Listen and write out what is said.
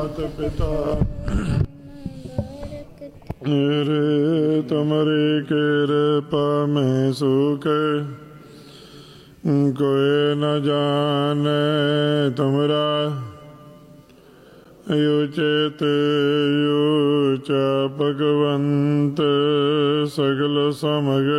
मात पिता मेरे तुम्हारी कृपा में सुख कोई न जाने तुमरा युचित युचा भगवंत सगल समग